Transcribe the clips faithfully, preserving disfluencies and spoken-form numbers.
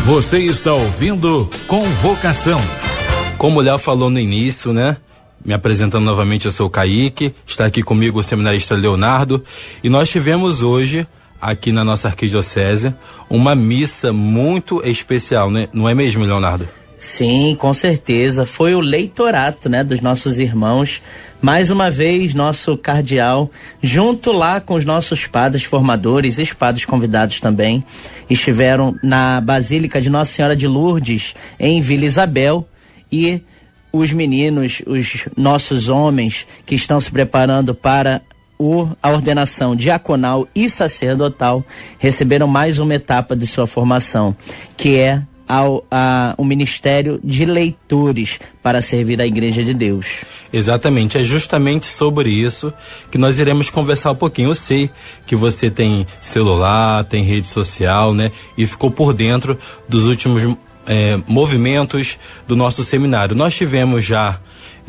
Você está ouvindo Convocação. Como o Léo falou no início, né? Me apresentando novamente, eu sou o Kaique, está aqui comigo o seminarista Leonardo, e nós tivemos hoje, aqui na nossa arquidiocese, uma missa muito especial, né? Não é mesmo, Leonardo? Sim, com certeza. Foi o leitorato, né, dos nossos irmãos. Mais uma vez, nosso cardeal, junto lá com os nossos padres formadores e os padres convidados também, estiveram na Basílica de Nossa Senhora de Lourdes, em Vila Isabel, e os meninos, os nossos homens que estão se preparando para o, a ordenação diaconal e sacerdotal, receberam mais uma etapa de sua formação, que é Ao, a, o Ministério de Leitores para servir a Igreja de Deus. Exatamente, é justamente sobre isso que nós iremos conversar um pouquinho. Eu sei que você tem celular, tem rede social, né? E ficou por dentro dos últimos é, movimentos do nosso seminário. Nós tivemos já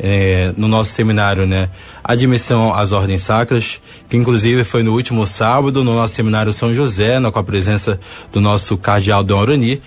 é, no nosso seminário, né, a admissão às ordens sacras, que inclusive foi no último sábado, no nosso seminário São José, né, com a presença do nosso cardeal Dom Aroni.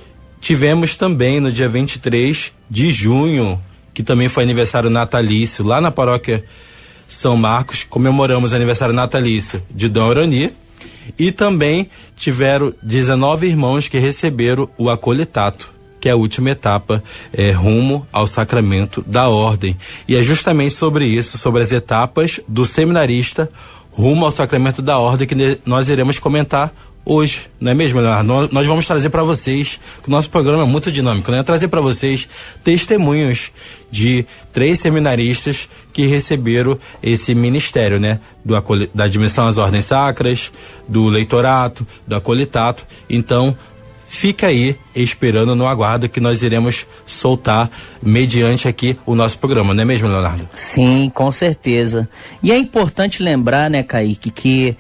Tivemos também no dia vinte e três de junho, que também foi aniversário natalício, lá na paróquia São Marcos, comemoramos o aniversário natalício de Dom Aroni, e também tiveram dezenove irmãos que receberam o acolitato, que é a última etapa é, rumo ao sacramento da ordem. E é justamente sobre isso, sobre as etapas do seminarista rumo ao sacramento da ordem, que nós iremos comentar hoje, não é mesmo, Leonardo? Nós vamos trazer para vocês, que o nosso programa é muito dinâmico, né? Trazer para vocês testemunhos de três seminaristas que receberam esse ministério, né? Do acol- da admissão às ordens sacras, do leitorato, do acolitato. Então, fica aí esperando no aguardo que nós iremos soltar mediante aqui o nosso programa, não é mesmo, Leonardo? Sim, com certeza. E é importante lembrar, né, Kaique, que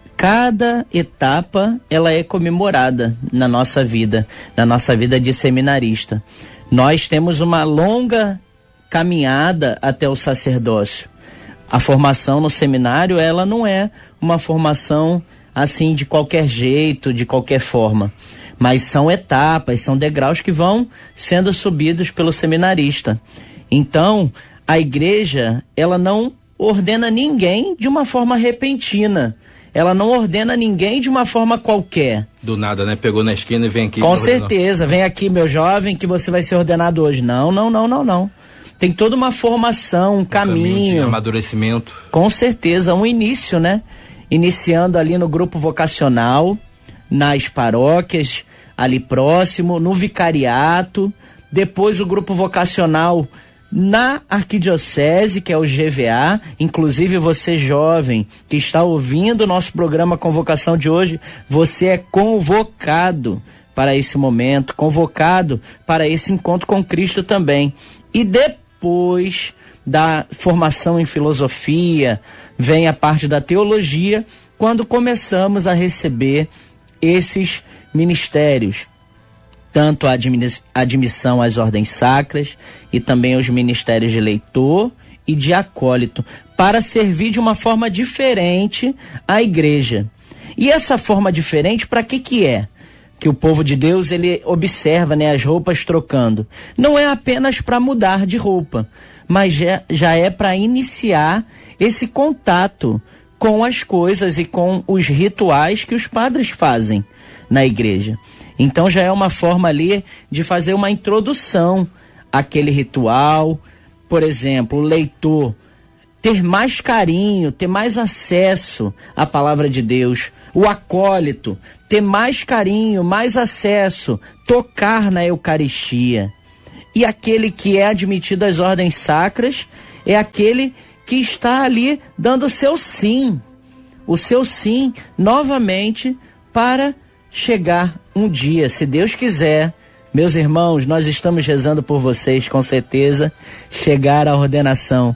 cada etapa ela é comemorada na nossa vida, na nossa vida de seminarista. Nós temos uma longa caminhada até o sacerdócio. A formação no seminário, ela não é uma formação assim de qualquer jeito, de qualquer forma, mas são etapas, são degraus que vão sendo subidos pelo seminarista. Então, a igreja, ela não ordena ninguém de uma forma repentina. Ela não ordena ninguém de uma forma qualquer. Do nada, né? Pegou na esquina e vem aqui. Com certeza. Vem aqui, meu jovem, que você vai ser ordenado hoje. Não, não, não, não, não. Tem toda uma formação, um, um caminho. caminho de amadurecimento. Com certeza. Um início, né? Iniciando ali no grupo vocacional, nas paróquias, ali próximo, no vicariato. Depois o grupo vocacional na arquidiocese, que é o G V A. Inclusive você jovem que está ouvindo o nosso programa Convocação de hoje, você é convocado para esse momento, convocado para esse encontro com Cristo também. E depois da formação em filosofia, vem a parte da teologia, quando começamos a receber esses ministérios, tanto a admissão às ordens sacras e também os ministérios de leitor e de acólito, para servir de uma forma diferente à igreja. E essa forma diferente, para que que é? Que o povo de Deus, ele observa, né, as roupas trocando. Não é apenas para mudar de roupa, mas já, já é para iniciar esse contato com as coisas e com os rituais que os padres fazem na igreja. Então já é uma forma ali de fazer uma introdução àquele ritual. Por exemplo, o leitor ter mais carinho, ter mais acesso à palavra de Deus. O acólito ter mais carinho, mais acesso, tocar na Eucaristia. E aquele que é admitido às ordens sacras é aquele que está ali dando o seu sim. O seu sim, novamente, para chegar um dia, se Deus quiser, meus irmãos, nós estamos rezando por vocês, com certeza, chegar à ordenação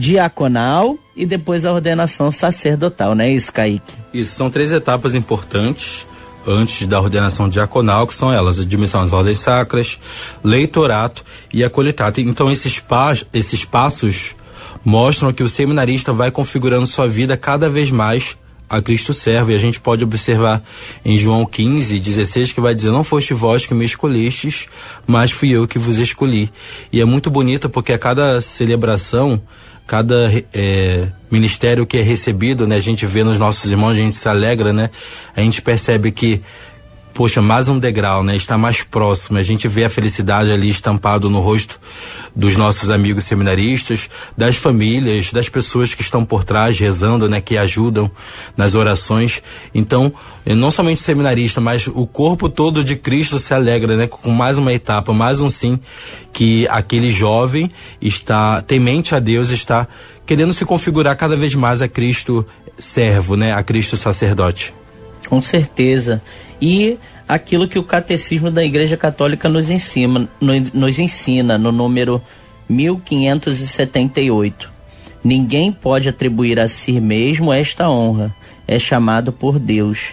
diaconal e depois a ordenação sacerdotal, não é isso, Kaique? Isso, são três etapas importantes antes da ordenação diaconal, que são elas: admissão às ordens sacras, leitorato e acolitato. Então esses, pa- esses passos mostram que o seminarista vai configurando sua vida cada vez mais a Cristo servo. E a gente pode observar em João quinze, dezesseis, que vai dizer: não foste vós que me escolhestes, mas fui eu que vos escolhi. E é muito bonito porque a cada celebração, cada é, ministério que é recebido, né, a gente vê nos nossos irmãos, a gente se alegra, né? A gente percebe que, poxa, mais um degrau, né? Está mais próximo. A gente vê a felicidade ali estampado no rosto dos nossos amigos seminaristas, das famílias, das pessoas que estão por trás rezando, né? Que ajudam nas orações. Então, não somente o seminarista, mas o corpo todo de Cristo se alegra, né? Com mais uma etapa, mais um sim, que aquele jovem está temente a Deus, está querendo se configurar cada vez mais a Cristo servo, né? A Cristo sacerdote. Com certeza. E aquilo que o Catecismo da Igreja Católica nos ensina, nos ensina no número mil quinhentos e setenta e oito. Ninguém pode atribuir a si mesmo esta honra. É chamado por Deus.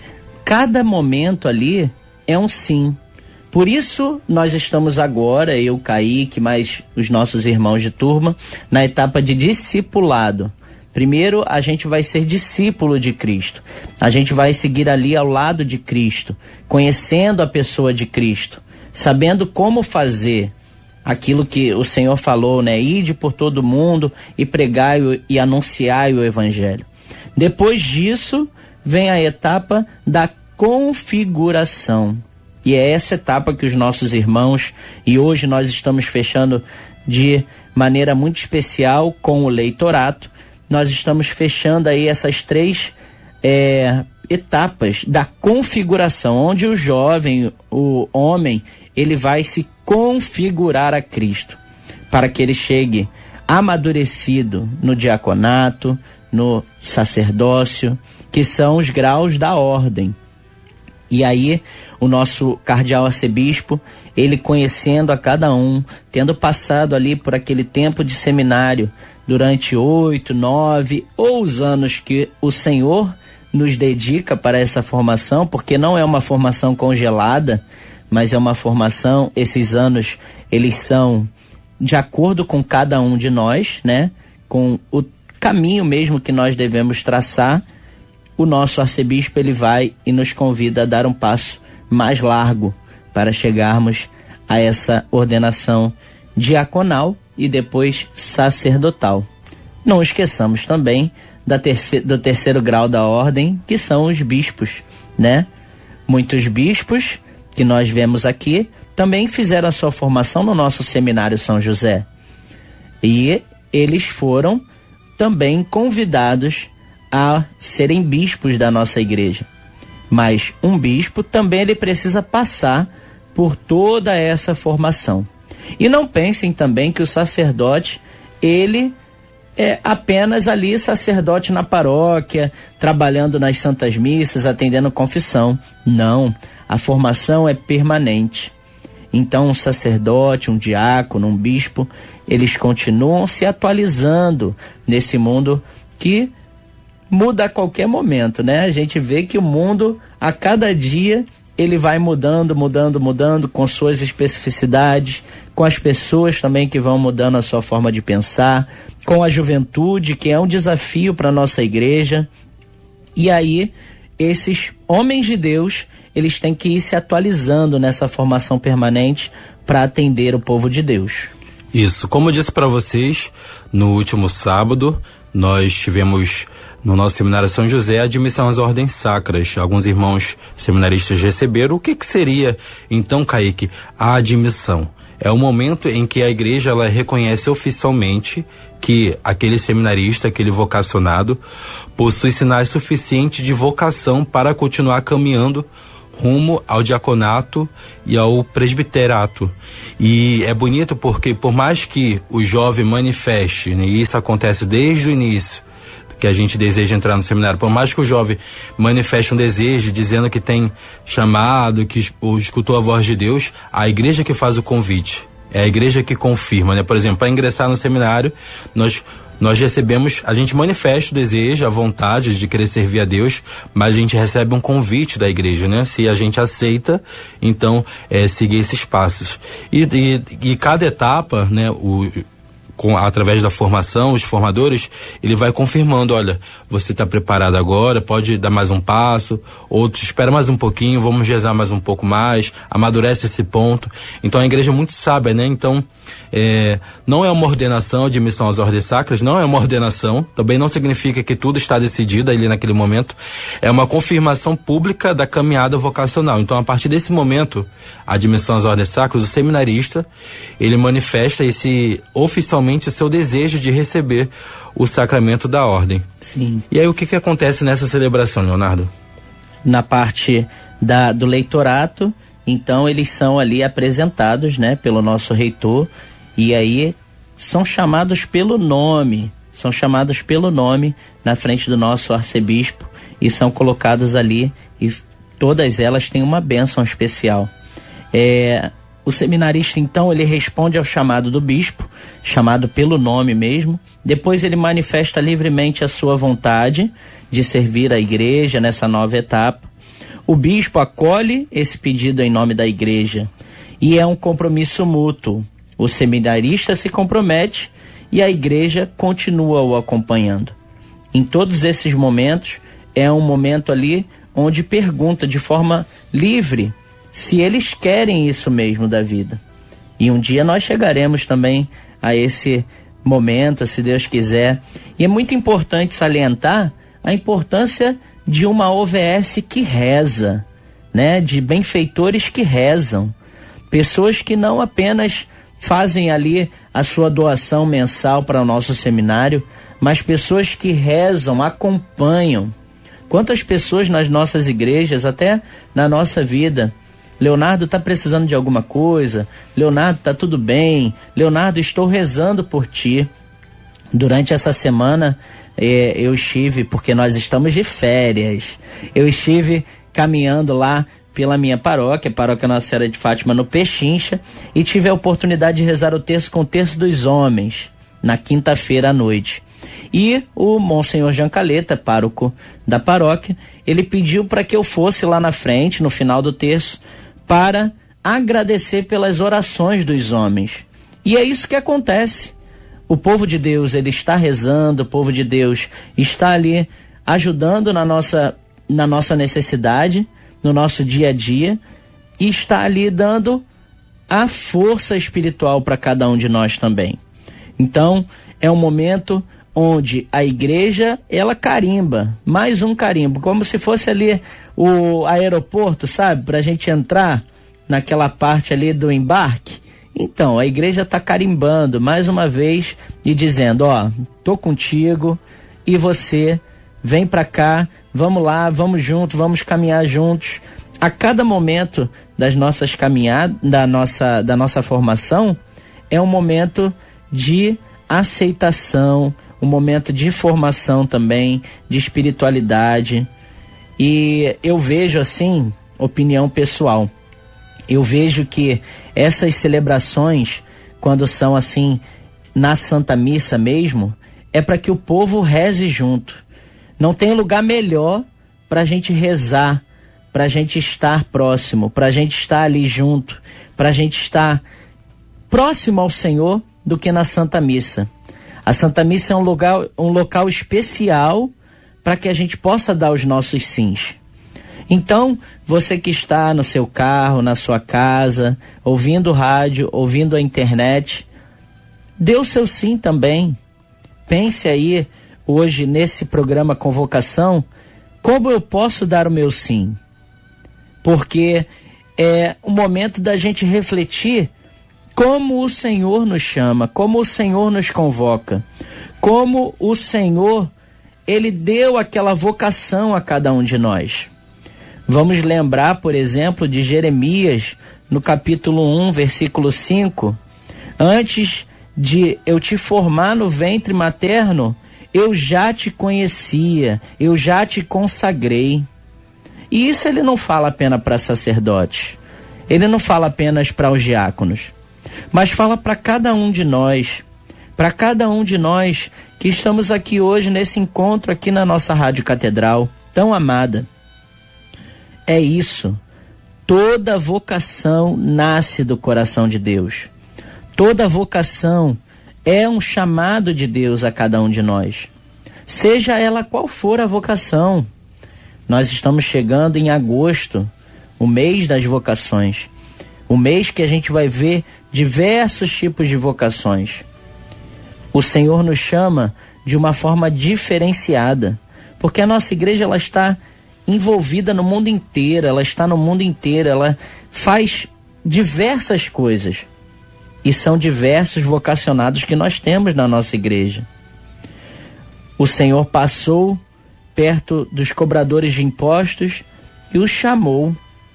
Cada momento ali é um sim. Por isso nós estamos agora, eu, Kaique, mais os nossos irmãos de turma, na etapa de discipulado. Primeiro, a gente vai ser discípulo de Cristo. A gente vai seguir ali ao lado de Cristo, conhecendo a pessoa de Cristo, sabendo como fazer aquilo que o Senhor falou, né? Ide por todo mundo e pregai e anunciai o Evangelho. Depois disso, vem a etapa da configuração. E é essa etapa que os nossos irmãos, e hoje nós estamos fechando de maneira muito especial com o leitorato, nós estamos fechando aí essas três é, etapas da configuração, onde o jovem, o homem, ele vai se configurar a Cristo, para que ele chegue amadurecido no diaconato, no sacerdócio, que são os graus da ordem. E aí, o nosso cardeal arcebispo, ele conhecendo a cada um, tendo passado ali por aquele tempo de seminário, durante oito, nove ou os anos que o Senhor nos dedica para essa formação, porque não é uma formação congelada, mas é uma formação, esses anos, eles são de acordo com cada um de nós, né? Com o caminho mesmo que nós devemos traçar. O nosso arcebispo, ele vai e nos convida a dar um passo mais largo para chegarmos a essa ordenação diaconal e depois sacerdotal. Não esqueçamos também da terce- do terceiro grau da ordem, que são os bispos, né? Muitos bispos que nós vemos aqui também fizeram a sua formação no nosso seminário São José. E eles foram também convidados a serem bispos da nossa igreja. Mas um bispo também ele precisa passar por toda essa formação. E não pensem também que o sacerdote, ele é apenas ali sacerdote na paróquia, trabalhando nas santas missas, atendendo confissão. Não, a formação é permanente. Então um sacerdote, um diácono, um bispo, eles continuam se atualizando nesse mundo que muda a qualquer momento, né? A gente vê que o mundo, a cada dia, ele vai mudando, mudando, mudando, com suas especificidades, com as pessoas também que vão mudando a sua forma de pensar, com a juventude, que é um desafio para a nossa igreja. E aí, esses homens de Deus, eles têm que ir se atualizando nessa formação permanente para atender o povo de Deus. Isso, como eu disse para vocês, no último sábado, nós tivemos no nosso seminário São José a admissão às ordens sacras. Alguns irmãos seminaristas receberam. O que que seria, então, Kaique, a admissão? É o momento em que a igreja ela reconhece oficialmente que aquele seminarista, aquele vocacionado, possui sinais suficientes de vocação para continuar caminhando rumo ao diaconato e ao presbiterato. E é bonito porque, por mais que o jovem manifeste, né, e isso acontece desde o início, que a gente deseja entrar no seminário, por mais que o jovem manifeste um desejo, dizendo que tem chamado, que escutou a voz de Deus, a igreja que faz o convite, é a igreja que confirma, né? Por exemplo, para ingressar no seminário, nós nós recebemos, a gente manifesta o desejo, a vontade de querer servir a Deus, mas a gente recebe um convite da igreja, né? Se a gente aceita, então, é, seguir esses passos. E, e, e cada etapa, né, o com, através da formação, os formadores, ele vai confirmando, olha, você está preparado agora, pode dar mais um passo, outros espera mais um pouquinho, vamos rezar mais um pouco mais, amadurece esse ponto. Então a igreja é muito sábia, né? Então, é, não é uma ordenação de missão às ordens sacras, não é uma ordenação, também não significa que tudo está decidido ali naquele momento, é uma confirmação pública da caminhada vocacional. Então, a partir desse momento, a admissão às ordens sacras, o seminarista, ele manifesta esse, oficialmente, o seu desejo de receber o sacramento da ordem. Sim. E aí, o que que acontece nessa celebração, Leonardo? Na parte da, do leitorato, então eles são ali apresentados, né, pelo nosso reitor, e aí são chamados pelo nome, são chamados pelo nome na frente do nosso arcebispo e são colocados ali, e todas elas têm uma bênção especial. É, o seminarista, então, ele responde ao chamado do bispo, chamado pelo nome mesmo, depois ele manifesta livremente a sua vontade de servir a igreja nessa nova etapa. O bispo acolhe esse pedido em nome da igreja e é um compromisso mútuo. O seminarista se compromete e a igreja continua o acompanhando. Em todos esses momentos, é um momento ali onde pergunta de forma livre se eles querem isso mesmo da vida. E um dia nós chegaremos também a esse momento, se Deus quiser. E é muito importante salientar a importância de uma O V S que reza, né? De benfeitores que rezam. Pessoas que não apenas fazem ali a sua doação mensal para o nosso seminário, mas pessoas que rezam, acompanham. Quantas pessoas nas nossas igrejas, até na nossa vida, Leonardo está precisando de alguma coisa, Leonardo está tudo bem, Leonardo, estou rezando por ti. Durante essa semana eh, eu estive, porque nós estamos de férias, eu estive caminhando lá pela minha paróquia, paróquia Nossa Senhora de Fátima, no Pechincha, e tive a oportunidade de rezar o terço com o terço dos homens, na quinta-feira à noite. E o Monsenhor Jean Caleta, pároco da paróquia, ele pediu para que eu fosse lá na frente, no final do terço, para agradecer pelas orações dos homens. E é isso que acontece. O povo de Deus, ele está rezando, o povo de Deus está ali ajudando na nossa, na nossa necessidade, no nosso dia a dia, e está ali dando a força espiritual para cada um de nós também. Então, é um momento onde a igreja, ela carimba, mais um carimbo, como se fosse ali o aeroporto, sabe, para a gente entrar naquela parte ali do embarque. Então, a igreja está carimbando mais uma vez e dizendo, ó, tô contigo e você vem para cá, vamos lá, vamos juntos, vamos caminhar juntos. A cada momento das nossas caminhadas, da nossa, da nossa formação, é um momento de aceitação, um momento de formação também, de espiritualidade. E eu vejo assim, opinião pessoal, eu vejo que essas celebrações, quando são assim, na Santa Missa mesmo, é para que o povo reze junto. Não tem lugar melhor para a gente rezar, para a gente estar próximo, para a gente estar ali junto, para a gente estar próximo ao Senhor do que na Santa Missa. A Santa Missa é um lugar, um local especial para que a gente possa dar os nossos sims. Então, você que está no seu carro, na sua casa, ouvindo o rádio, ouvindo a internet, dê o seu sim também. Pense aí, hoje, nesse programa Convocação, como eu posso dar o meu sim? Porque é o momento da gente refletir como o Senhor nos chama, como o Senhor nos convoca, como o Senhor, ele deu aquela vocação a cada um de nós. Vamos lembrar, por exemplo, de Jeremias, no capítulo um, versículo cinco. Antes de eu te formar no ventre materno, eu já te conhecia, eu já te consagrei. E isso ele não fala apenas para sacerdotes, ele não fala apenas para os diáconos, mas fala para cada um de nós, para cada um de nós que estamos aqui hoje nesse encontro aqui na nossa Rádio Catedral, tão amada. É isso, toda vocação nasce do coração de Deus, toda vocação é um chamado de Deus a cada um de nós. Seja ela qual for a vocação. Nós estamos chegando em agosto, o mês das vocações. O mês que a gente vai ver diversos tipos de vocações. O Senhor nos chama de uma forma diferenciada, porque a nossa igreja ela está envolvida no mundo inteiro, ela está no mundo inteiro, ela faz diversas coisas. E são diversos vocacionados que nós temos na nossa igreja. O Senhor passou perto dos cobradores de impostos e os chamou.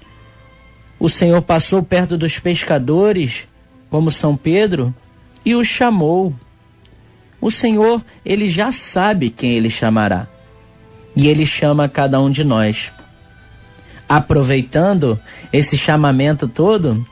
O Senhor passou perto dos pescadores, como São Pedro, e os chamou. O Senhor, ele já sabe quem ele chamará. E ele chama cada um de nós. Aproveitando esse chamamento todo,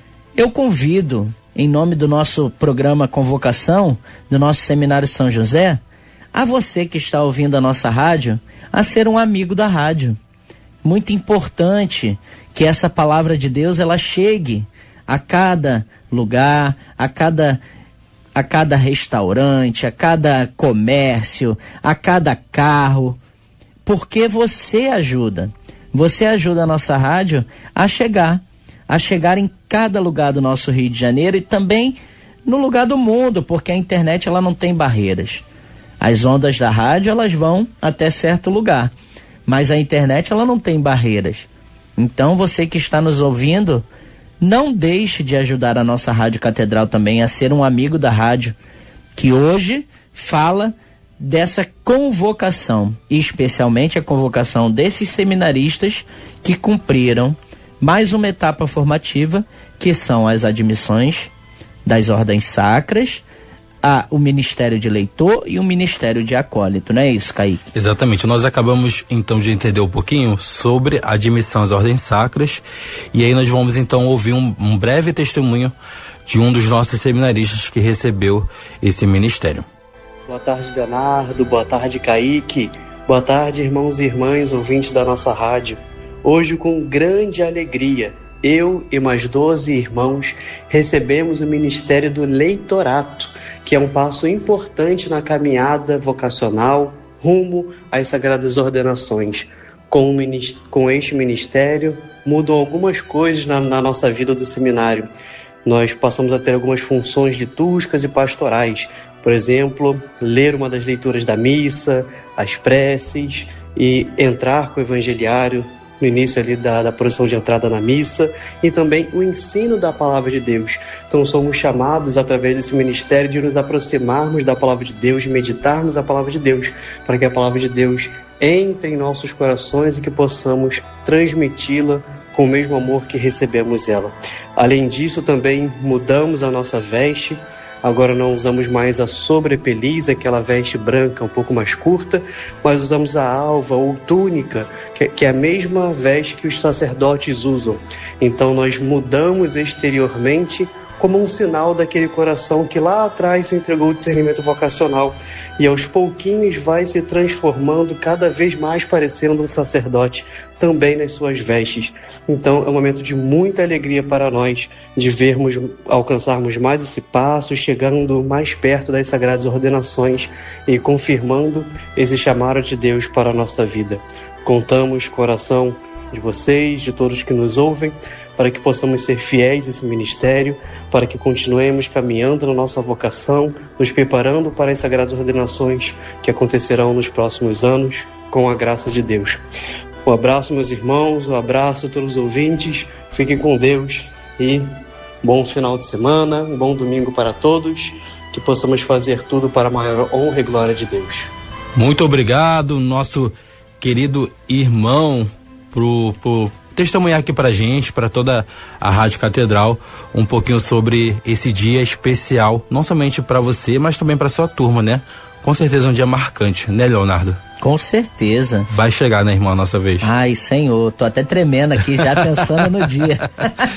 eu convido, em nome do nosso programa Convocação, do nosso Seminário São José, a você que está ouvindo a nossa rádio, a ser um amigo da rádio. Muito importante que essa palavra de Deus ela chegue a cada lugar, a cada, a cada restaurante, a cada comércio, a cada carro, porque você ajuda. Você ajuda a nossa rádio a chegar, a chegar em cada lugar do nosso Rio de Janeiro e também no lugar do mundo, porque a internet ela não tem barreiras. As ondas da rádio elas vão até certo lugar, mas a internet ela não tem barreiras. Então você que está nos ouvindo, não deixe de ajudar a nossa Rádio Catedral também a ser um amigo da rádio, que hoje fala dessa convocação, e especialmente a convocação desses seminaristas que cumpriram mais uma etapa formativa, que são as admissões das ordens sacras, a, o Ministério de Leitor e o Ministério de Acólito, não é isso, Kaique? Exatamente, nós acabamos então de entender um pouquinho sobre a admissão às ordens sacras, e aí nós vamos então ouvir um, um breve testemunho de um dos nossos seminaristas que recebeu esse ministério. Boa tarde, Leonardo, boa tarde, Kaique, boa tarde, irmãos e irmãs, ouvintes da nossa rádio. Hoje, com grande alegria, eu e mais doze irmãos recebemos o Ministério do Leitorato, que é um passo importante na caminhada vocacional rumo às sagradas ordenações. Com, o, com este ministério, mudam algumas coisas na, na nossa vida do seminário. Nós passamos a ter algumas funções litúrgicas e pastorais. Por exemplo, ler uma das leituras da missa, as preces e entrar com o evangeliário no início ali da, da procissão de entrada na missa, e também o ensino da palavra de Deus. Então somos chamados através desse ministério de nos aproximarmos da palavra de Deus, de meditarmos a palavra de Deus, para que a palavra de Deus entre em nossos corações e que possamos transmiti-la com o mesmo amor que recebemos ela. Além disso, também mudamos a nossa veste. Agora não usamos mais a sobrepeliz, aquela veste branca um pouco mais curta, mas usamos a alva ou túnica, que é a mesma veste que os sacerdotes usam. Então nós mudamos exteriormente como um sinal daquele coração que lá atrás se entregou o discernimento vocacional e aos pouquinhos vai se transformando cada vez mais parecendo um sacerdote, também nas suas vestes. Então é um momento de muita alegria para nós, de vermos, alcançarmos mais esse passo, chegando mais perto das sagradas ordenações e confirmando esse chamado de Deus para a nossa vida. Contamos com a oração de vocês, de todos que nos ouvem, para que possamos ser fiéis a esse ministério, para que continuemos caminhando na nossa vocação, nos preparando para as sagradas ordenações que acontecerão nos próximos anos, com a graça de Deus. Um abraço, meus irmãos, um abraço a todos os ouvintes, fiquem com Deus e bom final de semana, um bom domingo para todos, que possamos fazer tudo para a maior honra e glória de Deus. Muito obrigado, nosso querido irmão, por, por testemunhar aqui pra gente, para toda a Rádio Catedral, um pouquinho sobre esse dia especial, não somente para você, mas também para sua turma, né? Com certeza um dia marcante, né, Leonardo? Com certeza. Vai chegar, né, irmão, a nossa vez. Ai, Senhor, tô até tremendo aqui, já pensando no dia.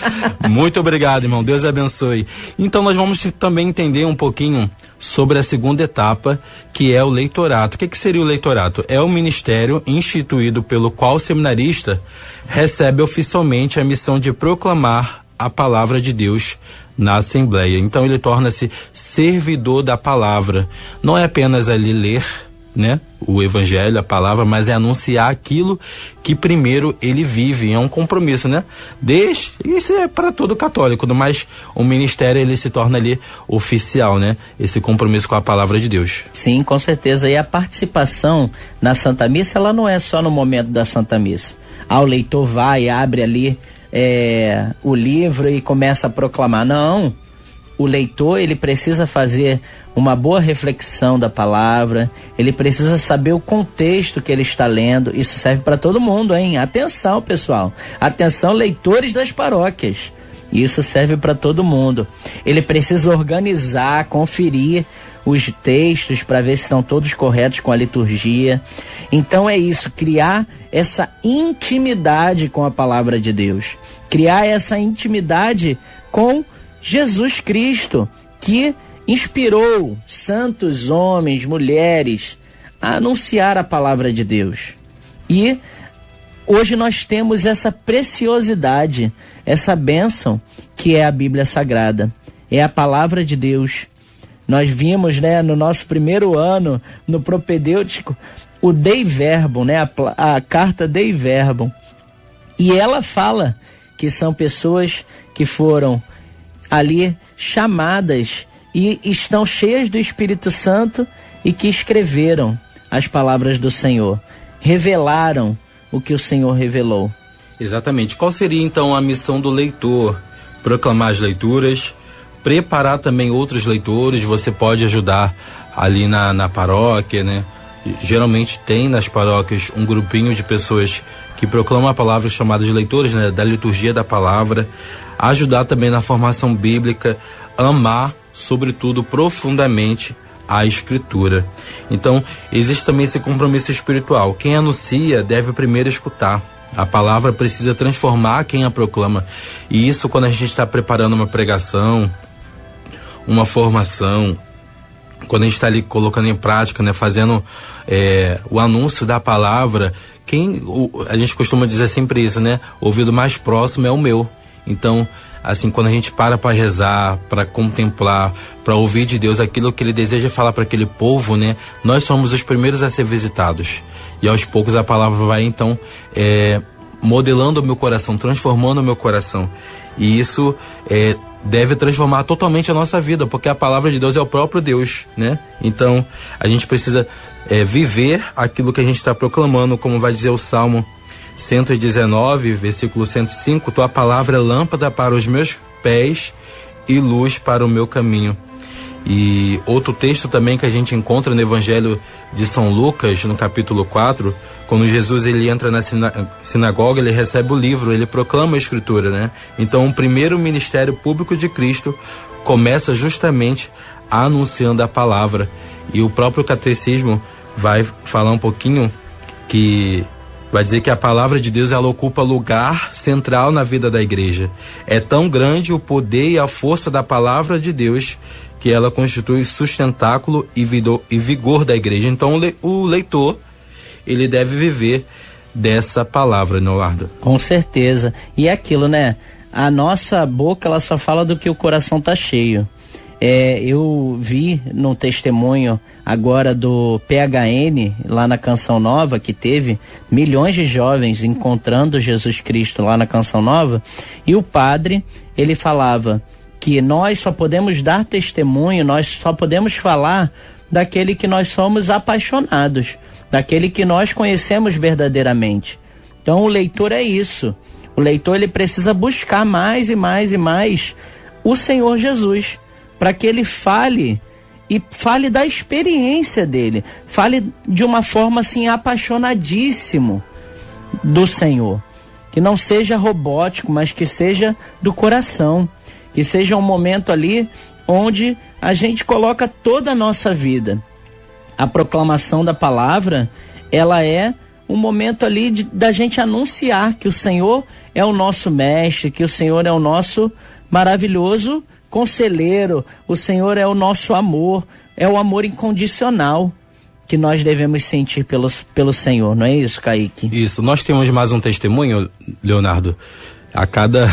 Muito obrigado, irmão, Deus abençoe. Então nós vamos também entender um pouquinho sobre a segunda etapa, que é o leitorato. O que, que seria o leitorato? É o ministério instituído pelo qual o seminarista recebe oficialmente a missão de proclamar a palavra de Deus na assembleia. Então ele torna-se servidor da palavra. Não é apenas ali ler, né, o evangelho, a palavra, mas é anunciar aquilo que primeiro ele vive. É um compromisso, né? Desde, isso é para todo católico, mas o ministério ele se torna ali oficial, né? Esse compromisso com a palavra de Deus. Sim, com certeza. E a participação na Santa Missa, ela não é só no momento da Santa Missa. Ah, o leitor vai, abre ali é, o livro e começa a proclamar. Não. O leitor, ele precisa fazer uma boa reflexão da palavra, ele precisa saber o contexto que ele está lendo. Isso serve para todo mundo, hein? Atenção, pessoal. Atenção, leitores das paróquias. Isso serve para todo mundo. Ele precisa organizar, conferir os textos para ver se estão todos corretos com a liturgia. Então é isso, criar essa intimidade com a palavra de Deus. Criar essa intimidade com Jesus Cristo, que inspirou santos homens, mulheres a anunciar a palavra de Deus. E hoje nós temos essa preciosidade, essa bênção que é a Bíblia Sagrada, é a palavra de Deus. Nós vimos, né, no nosso primeiro ano, no propedêutico, o Dei Verbum, né, a, a carta Dei Verbum. E ela fala que são pessoas que foram ali chamadas e estão cheias do Espírito Santo e que escreveram as palavras do Senhor, revelaram o que o Senhor revelou. Exatamente. Qual seria então a missão do leitor? Proclamar as leituras, preparar também outros leitores. Você pode ajudar ali na, na paróquia, né? Geralmente tem nas paróquias um grupinho de pessoas que proclamam a palavra, chamadas de leitores, né? Da liturgia da palavra. Ajudar também na formação bíblica, amar, sobretudo, profundamente a Escritura. Então, existe também esse compromisso espiritual. Quem anuncia deve primeiro escutar. A palavra precisa transformar quem a proclama. E isso, quando a gente está preparando uma pregação, uma formação, quando a gente está ali colocando em prática, né, fazendo é, o anúncio da palavra, quem, o, a gente costuma dizer sempre isso, né? O ouvido mais próximo é o meu. Então, assim, quando a gente para para rezar, para contemplar, para ouvir de Deus aquilo que Ele deseja falar para aquele povo, né? Nós somos os primeiros a ser visitados. E aos poucos a palavra vai, então, é, modelando o meu coração, transformando o meu coração. E isso é, deve transformar totalmente a nossa vida, porque a palavra de Deus é o próprio Deus, né? Então, a gente precisa é, viver aquilo que a gente está proclamando, como vai dizer o Salmo cento e dezenove, versículo cento e cinco, tua palavra é lâmpada para os meus pés e luz para o meu caminho. E outro texto também que a gente encontra no Evangelho de São Lucas, no capítulo quatro, quando Jesus ele entra na sinagoga, ele recebe o livro, ele proclama a Escritura, né? Então o primeiro ministério público de Cristo começa justamente anunciando a palavra. E o próprio catecismo vai falar um pouquinho que vai dizer que a palavra de Deus ela ocupa lugar central na vida da igreja. É tão grande o poder e a força da palavra de Deus que ela constitui sustentáculo e vigor da igreja. Então o leitor, ele deve viver dessa palavra, Leonardo. Com certeza. E é aquilo, né? A nossa boca, ela só fala do que o coração tá cheio. É, eu vi no testemunho agora do P H N, lá na Canção Nova, que teve milhões de jovens encontrando Jesus Cristo lá na Canção Nova, e o padre, ele falava que nós só podemos dar testemunho, nós só podemos falar daquele que nós somos apaixonados, daquele que nós conhecemos verdadeiramente. Então o leitor é isso, o leitor ele precisa buscar mais e mais e mais o Senhor Jesus, para que ele fale e fale da experiência dele, fale de uma forma assim apaixonadíssimo do Senhor, que não seja robótico, mas que seja do coração, que seja um momento ali onde a gente coloca toda a nossa vida. A proclamação da palavra, ela é um momento ali de, da gente anunciar que o Senhor é o nosso mestre, que o Senhor é o nosso maravilhoso conselheiro, o Senhor é o nosso amor, é o amor incondicional que nós devemos sentir pelo, pelo Senhor, não é isso, Kaique? Isso, nós temos mais um testemunho, Leonardo, a cada,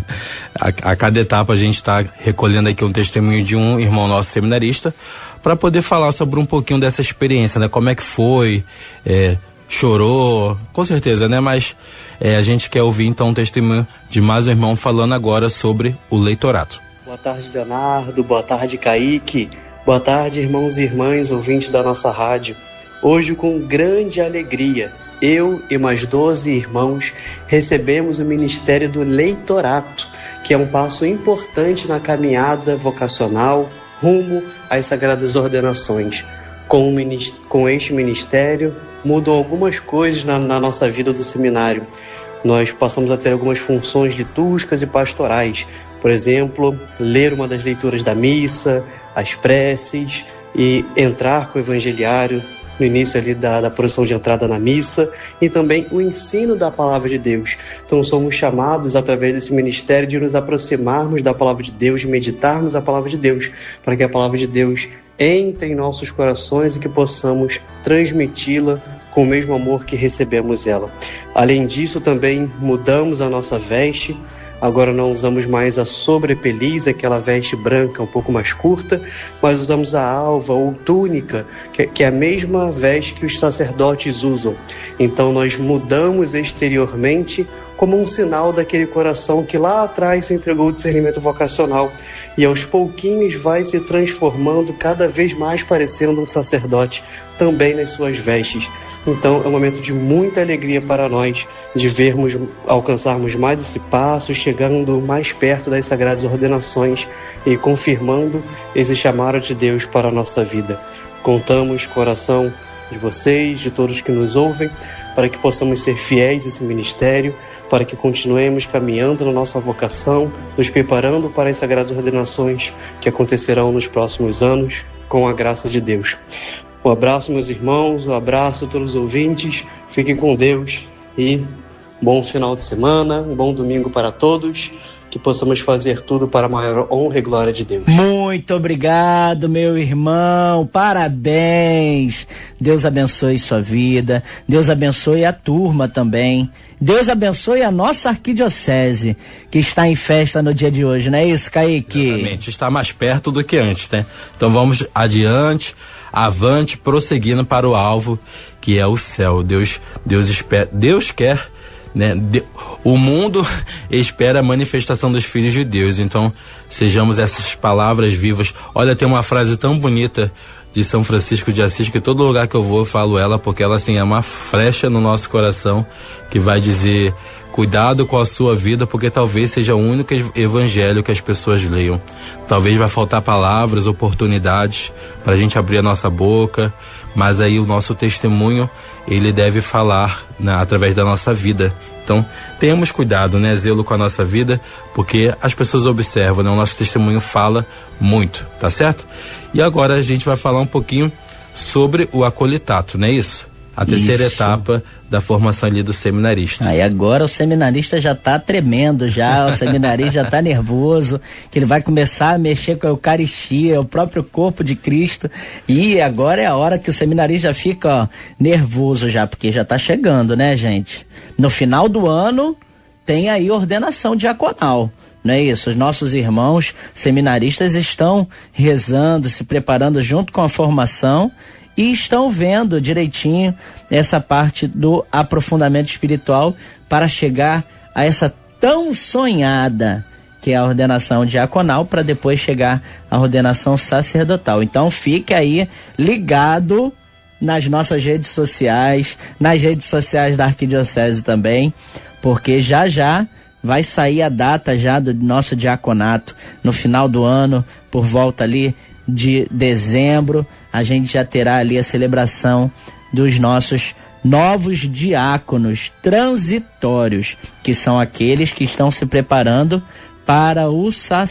a, a cada etapa a gente está recolhendo aqui um testemunho de um irmão nosso seminarista para poder falar sobre um pouquinho dessa experiência, né? Como é que foi, é, chorou, com certeza, né? Mas é, a gente quer ouvir então um testemunho de mais um irmão falando agora sobre o leitorato. Boa tarde, Leonardo. Boa tarde, Kaique. Boa tarde, irmãos e irmãs, ouvintes da nossa rádio. Hoje, com grande alegria, eu e mais doze irmãos recebemos o ministério do leitorato, que é um passo importante na caminhada vocacional rumo às sagradas ordenações. Com, o, com este ministério, mudam algumas coisas na, na nossa vida do seminário. Nós passamos a ter algumas funções litúrgicas e pastorais. Por exemplo, ler uma das leituras da missa, as preces e entrar com o evangeliário no início ali da, da procissão de entrada na missa e também o ensino da palavra de Deus. Então somos chamados através desse ministério de nos aproximarmos da palavra de Deus, de meditarmos a palavra de Deus, para que a palavra de Deus entre em nossos corações e que possamos transmiti-la com o mesmo amor que recebemos ela. Além disso, também mudamos a nossa veste. Agora não usamos mais a sobrepeliz, aquela veste branca um pouco mais curta, mas usamos a alva ou túnica, que é a mesma veste que os sacerdotes usam. Então nós mudamos exteriormente como um sinal daquele coração que lá atrás se entregou ao discernimento vocacional e aos pouquinhos vai se transformando cada vez mais parecendo um sacerdote, também nas suas vestes. Então é um momento de muita alegria para nós, de vermos, alcançarmos mais esse passo, chegando mais perto das sagradas ordenações e confirmando esse chamado de Deus para a nossa vida. Contamos com o coração de vocês, de todos que nos ouvem, para que possamos ser fiéis a esse ministério, para que continuemos caminhando na nossa vocação, nos preparando para as sagradas ordenações que acontecerão nos próximos anos, com a graça de Deus. Um abraço, meus irmãos, um abraço a todos os ouvintes, fiquem com Deus e bom final de semana, um bom domingo para todos, que possamos fazer tudo para a maior honra e glória de Deus. Muito obrigado, meu irmão, parabéns, Deus abençoe sua vida, Deus abençoe a turma também, Deus abençoe a nossa arquidiocese, que está em festa no dia de hoje, não é isso, Kaique? Exatamente, está mais perto do que antes, né? Então vamos adiante, avante, prosseguindo para o alvo, que é o céu. Deus, Deus espera, Deus quer, né? De, o mundo espera a manifestação dos filhos de Deus. Então, sejamos essas palavras vivas. Olha, tem uma frase tão bonita de São Francisco de Assis, que todo lugar que eu vou eu falo ela, porque ela assim é uma flecha no nosso coração, que vai dizer: cuidado com a sua vida, porque talvez seja o único evangelho que as pessoas leiam. Talvez vai faltar palavras, oportunidades para a gente abrir a nossa boca, mas aí o nosso testemunho, ele deve falar, né, através da nossa vida. Então, tenhamos cuidado, né, zelo com a nossa vida, porque as pessoas observam, né, o nosso testemunho fala muito, tá certo? E agora a gente vai falar um pouquinho sobre o acolitato, não é isso? A terceira isso. etapa da formação ali do seminarista. Aí agora o seminarista já tá tremendo já, o seminarista já tá nervoso, que ele vai começar a mexer com a Eucaristia, o próprio corpo de Cristo, e agora é a hora que o seminarista já fica, ó, nervoso já, porque já tá chegando, né, gente? No final do ano tem aí ordenação diaconal. Não é isso? Os nossos irmãos seminaristas estão rezando, se preparando junto com a formação e estão vendo direitinho essa parte do aprofundamento espiritual para chegar a essa tão sonhada que é a ordenação diaconal, para depois chegar à ordenação sacerdotal. Então fique aí ligado nas nossas redes sociais, nas redes sociais da Arquidiocese também, porque já já vai sair a data já do nosso diaconato no final do ano, por volta ali de dezembro, a gente já terá ali a celebração dos nossos novos diáconos transitórios, que são aqueles que estão se preparando para o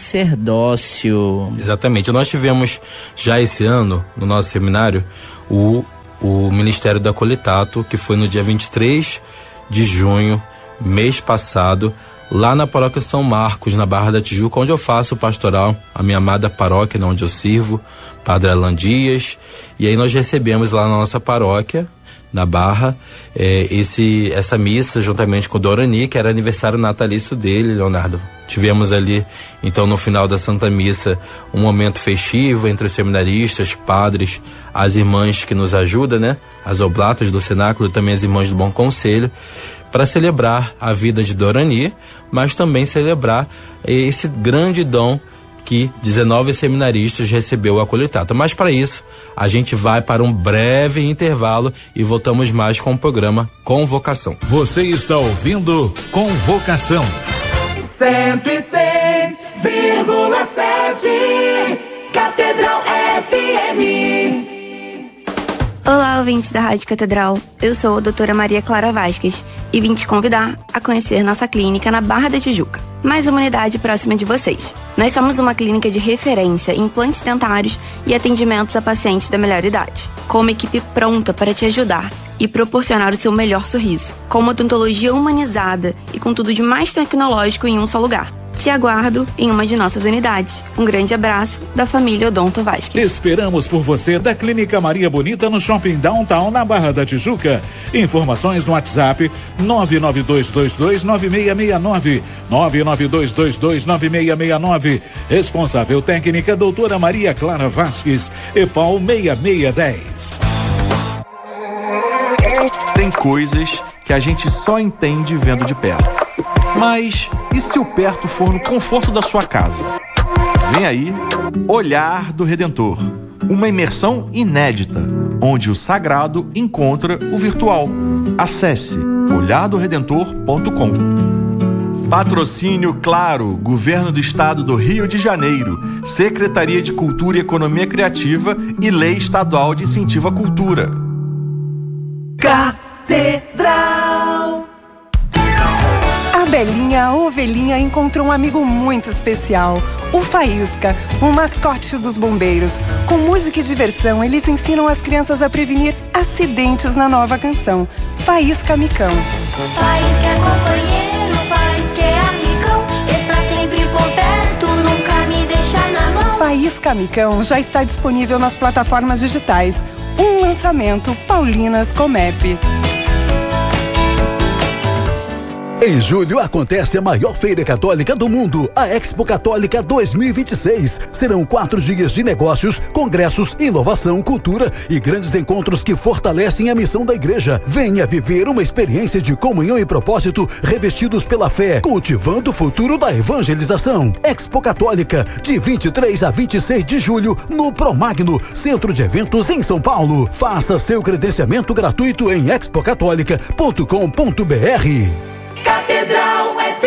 sacerdócio. Exatamente, nós tivemos já esse ano no nosso seminário o, o Ministério do Acolitato, que foi no dia vinte e três de junho, mês passado, lá na paróquia São Marcos, na Barra da Tijuca, onde eu faço o pastoral, a minha amada paróquia, onde eu sirvo, Padre Alan Dias. E aí nós recebemos lá na nossa paróquia na Barra, é, esse, essa missa juntamente com o Dorani, que era aniversário natalício dele, Leonardo. Tivemos ali, então, no final da Santa Missa, um momento festivo entre os seminaristas, padres, as irmãs que nos ajudam, né? As oblatas do cenáculo e também as irmãs do Bom Conselho, para celebrar a vida de Dorani, mas também celebrar esse grande dom que dezenove seminaristas recebeu o acolitato. Mas para isso, a gente vai para um breve intervalo e voltamos mais com o programa Convocação. Você está ouvindo Convocação. cento e seis vírgula sete Catedral F M. Olá, ouvintes da Rádio Catedral. Eu sou a doutora Maria Clara Vasquez e vim te convidar a conhecer nossa clínica na Barra da Tijuca, mais uma unidade próxima de vocês. Nós somos uma clínica de referência em implantes dentários e atendimentos a pacientes da melhor idade, com uma equipe pronta para te ajudar e proporcionar o seu melhor sorriso, com uma odontologia humanizada e com tudo de mais tecnológico em um só lugar. Te aguardo em uma de nossas unidades. Um grande abraço da família Odonto Vasquez. Esperamos por você da Clínica Maria Bonita no Shopping Downtown, na Barra da Tijuca. Informações no WhatsApp nove nove dois dois dois nove seis seis nove, nove nove dois dois dois nove seis seis nove. Responsável técnica doutora Maria Clara Vasquez, EPAL seis seis um zero. Tem coisas que a gente só entende vendo de perto. Mas e se o perto for no conforto da sua casa? Vem aí, Olhar do Redentor. Uma imersão inédita, onde o sagrado encontra o virtual. Acesse olhar do redentor ponto com. Patrocínio Claro, Governo do Estado do Rio de Janeiro, Secretaria de Cultura e Economia Criativa e Lei Estadual de Incentivo à Cultura. Catedral. A Belinha, a ovelhinha, encontrou um amigo muito especial, o Faísca, um mascote dos bombeiros. Com música e diversão, eles ensinam as crianças a prevenir acidentes na nova canção, Faísca Amicão. Faísca é companheiro, Faísca é amigão, está sempre por perto, nunca me deixa na mão. Faísca Amicão já está disponível nas plataformas digitais. Um lançamento Paulinas Comep. Em julho acontece a maior feira católica do mundo, a Expo Católica dois mil e vinte e seis. Serão quatro dias de negócios, congressos, inovação, cultura e grandes encontros que fortalecem a missão da igreja. Venha viver uma experiência de comunhão e propósito revestidos pela fé, cultivando o futuro da evangelização. Expo Católica, de vinte e três a vinte e seis de julho, no Promagno, Centro de Eventos em São Paulo. Faça seu credenciamento gratuito em expo católica ponto com ponto b r. Catedral F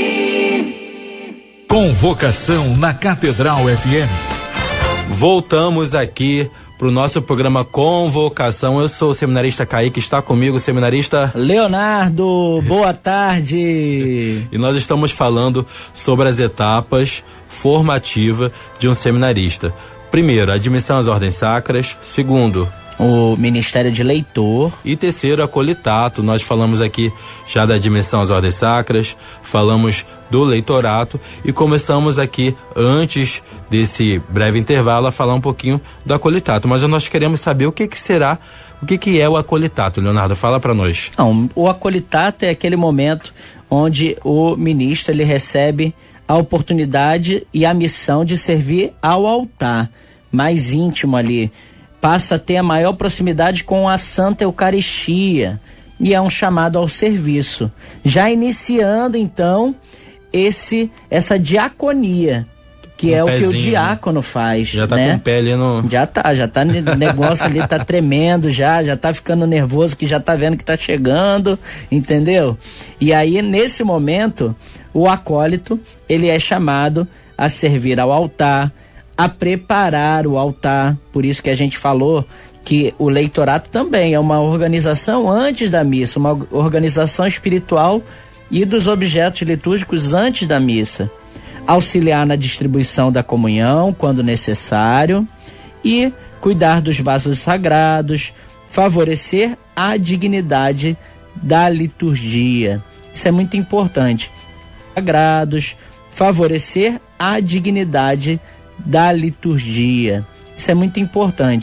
M. Convocação na Catedral F M. Voltamos aqui pro nosso programa Convocação. Eu sou o seminarista Kaique, está comigo o seminarista Leonardo. Boa tarde. E nós estamos falando sobre as etapas formativas de um seminarista. Primeiro, admissão às ordens sacras. Segundo, o Ministério de Leitor. E terceiro, acolitato. Nós falamos aqui já da admissão às ordens sacras, falamos do leitorato e começamos aqui, antes desse breve intervalo, a falar um pouquinho do acolitato. Mas nós queremos saber o que que será, o que que é o acolitato. Leonardo, fala para nós. Não, o acolitato é aquele momento onde o ministro ele recebe a oportunidade e a missão de servir ao altar, mais íntimo ali. Passa a ter a maior proximidade com a Santa Eucaristia e é um chamado ao serviço, já iniciando então esse essa diaconia, que um é pezinho, o que o diácono faz. Já tá né? com o pé ali no... Já tá, já tá, o negócio ali tá tremendo já, já tá ficando nervoso, que já tá vendo que tá chegando, entendeu? E aí, nesse momento, o acólito, ele é chamado a servir ao altar, a preparar o altar. Por isso que a gente falou que o leitorato também é uma organização antes da missa, uma organização espiritual e dos objetos litúrgicos antes da missa. Auxiliar na distribuição da comunhão, quando necessário, e cuidar dos vasos sagrados, favorecer a dignidade da liturgia. Isso é muito importante. Sagrados, favorecer a dignidade da liturgia. Isso é muito importante.